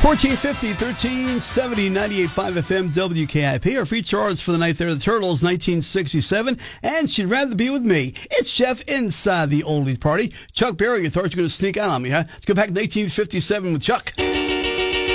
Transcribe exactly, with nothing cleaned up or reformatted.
fourteen fifty, thirteen seventy, ninety-eight point five F M, W K I P. Our feature artist for the night there, the Turtles, nineteen sixty-seven. And She'd Rather Be With Me. It's Jeff inside the oldies party. Chuck Berry, you thought you were going to sneak out on me, huh? Let's go back to nineteen fifty-seven with Chuck.